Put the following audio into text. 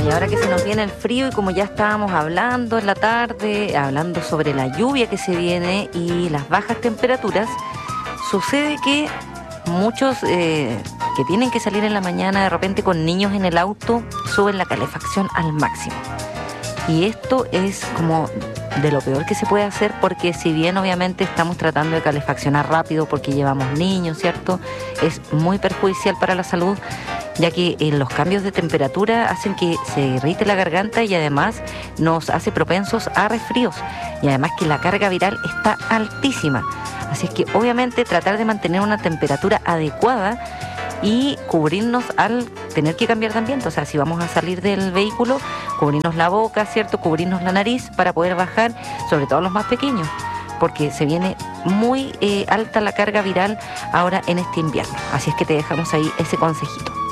y ahora que se nos viene el frío y como ya estábamos hablando en la tarde, hablando sobre la lluvia que se viene y las bajas temperaturas, sucede que muchos que tienen que salir en la mañana de repente con niños en el auto suben la calefacción al máximo. Y esto es como de lo peor que se puede hacer, porque si bien obviamente estamos tratando de calefaccionar rápido porque llevamos niños, ¿cierto? Es muy perjudicial para la salud, ya que los cambios de temperatura hacen que se irrite la garganta y además nos hace propensos a resfríos. Y además que la carga viral está altísima. Así es que obviamente tratar de mantener una temperatura adecuada y cubrirnos al tener que cambiar de ambiente. O sea, si vamos a salir del vehículo, cubrirnos la boca, ¿cierto? Cubrirnos la nariz para poder bajar, sobre todo los más pequeños, porque se viene muy alta la carga viral ahora en este invierno. Así es que te dejamos ahí ese consejito.